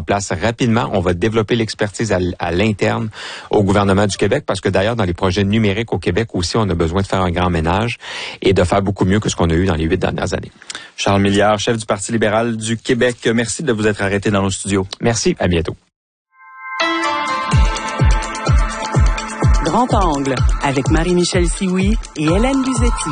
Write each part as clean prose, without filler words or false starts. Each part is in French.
place rapidement. On va développer l'expertise à l'interne au gouvernement du Québec parce que d'ailleurs, dans les projets numériques au Québec aussi, on a besoin de faire un grand ménage et de faire beaucoup mieux que ce qu'on a eu dans les 8 dernières années. Charles Milliard, chef du Parti libéral du Québec. Merci de vous être arrêté dans nos studios. Merci, à bientôt. Grand Angle avec Marie-Michel Sioui et Hélène Luzetti.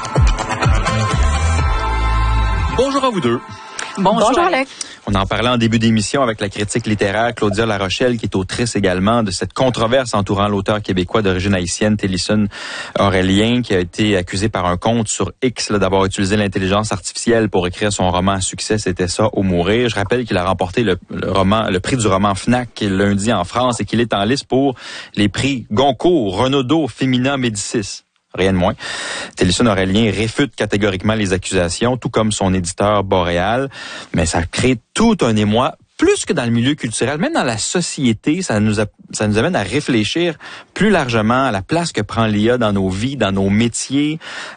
Bonjour à vous deux. Bonjour Alex. On en parlait en début d'émission avec la critique littéraire Claudia Larochelle, qui est autrice également de cette controverse entourant l'auteur québécois d'origine haïtienne Télésphone Aurélien, qui a été accusé par un compte sur X d'avoir utilisé l'intelligence artificielle pour écrire son roman à succès, C'était ça ou mourir. Je rappelle qu'il a remporté le prix du roman Fnac lundi en France et qu'il est en liste pour les prix Goncourt, Renaudot, Femina, Médicis. Rien de moins. Télésphone Aurélien réfute catégoriquement les accusations, tout comme son éditeur Boréal, mais ça crée tout un émoi, plus que dans le milieu culturel, même dans la société, ça nous amène à réfléchir plus largement à la place que prend l'IA dans nos vies, dans nos métiers.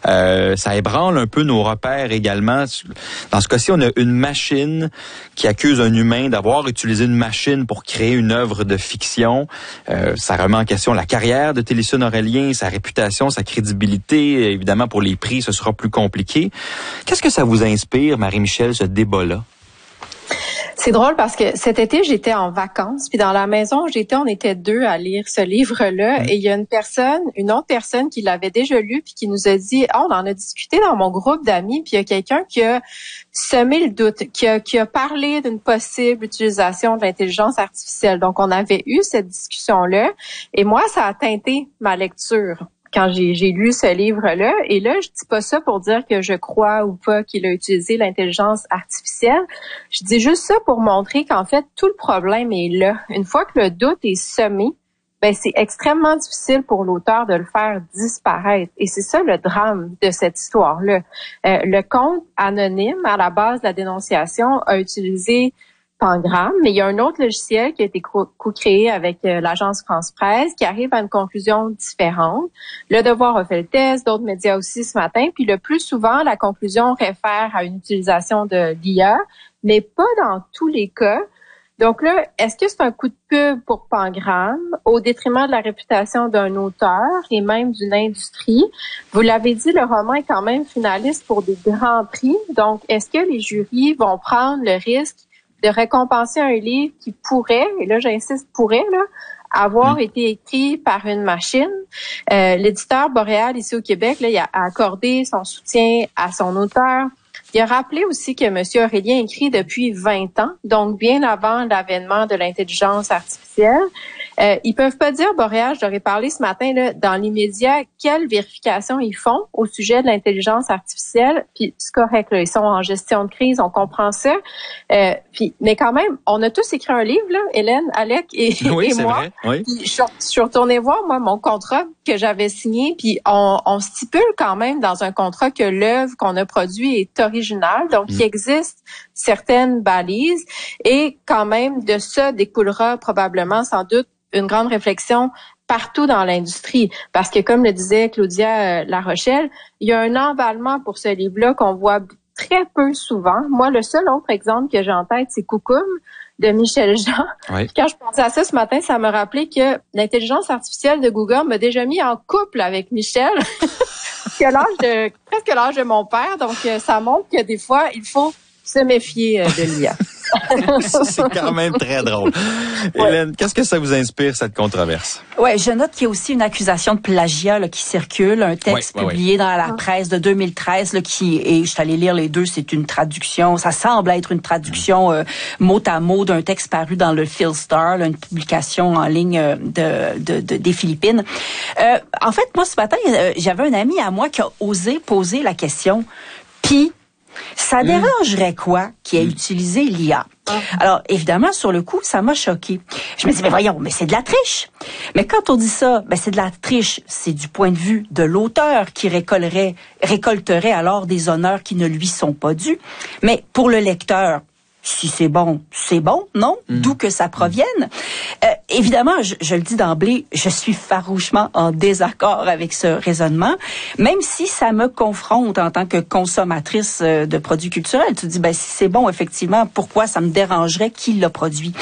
Ça ébranle un peu nos repères également. Dans ce cas-ci, on a une machine qui accuse un humain d'avoir utilisé une machine pour créer une œuvre de fiction. Ça remet en question la carrière de Télésphone Aurélien, sa réputation, sa crédibilité. Évidemment, pour les prix, ce sera plus compliqué. Qu'est-ce que ça vous inspire, Marie-Michel, ce débat-là? C'est drôle parce que cet été, j'étais en vacances, puis dans la maison où j'étais, on était deux à lire ce livre-là, et il y a une autre personne qui l'avait déjà lu, puis qui nous a dit, on en a discuté dans mon groupe d'amis, puis il y a quelqu'un qui a semé le doute, qui a parlé d'une possible utilisation de l'intelligence artificielle. Donc, on avait eu cette discussion-là, et moi, ça a teinté ma lecture quand j'ai lu ce livre-là. Et là, je dis pas ça pour dire que je crois ou pas qu'il a utilisé l'intelligence artificielle. Je dis juste ça pour montrer qu'en fait, tout le problème est là. Une fois que le doute est semé, c'est extrêmement difficile pour l'auteur de le faire disparaître. Et c'est ça le drame de cette histoire-là. Le compte anonyme, à la base de la dénonciation, a utilisé Pangram, mais il y a un autre logiciel qui a été co-créé avec l'agence France Presse qui arrive à une conclusion différente. Le Devoir a fait le test, d'autres médias aussi ce matin, puis le plus souvent, la conclusion réfère à une utilisation de l'IA, mais pas dans tous les cas. Donc là, est-ce que c'est un coup de pub pour Pangram au détriment de la réputation d'un auteur et même d'une industrie? Vous l'avez dit, le roman est quand même finaliste pour des grands prix. Donc, est-ce que les jurys vont prendre le risque de récompenser un livre qui pourrait, et là j'insiste pourrait, avoir été écrit par une machine? L'éditeur Boréal ici au Québec, il a accordé son soutien à son auteur. Il a rappelé aussi que M. Aurélien écrit depuis 20 ans, donc bien avant l'avènement de l'intelligence artificielle. Ils peuvent pas dire, Boréal, je leur ai parlé ce matin, dans l'immédiat, quelle vérification ils font au sujet de l'intelligence artificielle. Puis c'est correct, ils sont en gestion de crise, on comprend ça. Mais quand même, on a tous écrit un livre, Hélène, Alec et moi. Vrai, oui. Puis je suis retournée voir, moi, mon contrat que j'avais signé, puis on stipule quand même dans un contrat que l'œuvre qu'on a produite est originale. Donc, il existe certaines balises et quand même de ça découlera probablement, sans doute, une grande réflexion partout dans l'industrie. Parce que, comme le disait Claudia Larochelle, il y a un emballement pour ce livre-là qu'on voit très peu souvent. Moi, le seul autre exemple que j'ai en tête, c'est Coucoum de Michel Jean. Oui. Quand je pensais à ça ce matin, ça me rappelait que l'intelligence artificielle de Google m'a déjà mis en couple avec Michel, presque l'âge de mon père. Donc, ça montre que des fois, il faut se méfier de l'IA. C'est quand même très drôle. Ouais. Hélène, qu'est-ce que ça vous inspire, cette controverse? Ouais, je note qu'il y a aussi une accusation de plagiat qui circule, un texte publié dans la presse de 2013 et je suis allée lire les deux, c'est une traduction, ça semble être une traduction mot à mot d'un texte paru dans le Philstar, une publication en ligne des Philippines. En fait, moi ce matin, j'avais un ami à moi qui a osé poser la question, puis ça dérangerait quoi qui ait utilisé l'IA? Alors, évidemment, sur le coup, ça m'a choqué. Je me dis, mais voyons, mais c'est de la triche. Mais quand on dit ça, c'est de la triche, c'est du point de vue de l'auteur qui récolterait alors des honneurs qui ne lui sont pas dus. Mais pour le lecteur, si c'est bon, non? D'où que ça provienne. Évidemment, je le dis d'emblée, je suis farouchement en désaccord avec ce raisonnement, même si ça me confronte en tant que consommatrice de produits culturels. Tu te dis, si c'est bon, effectivement, pourquoi ça me dérangerait qui l'a produit?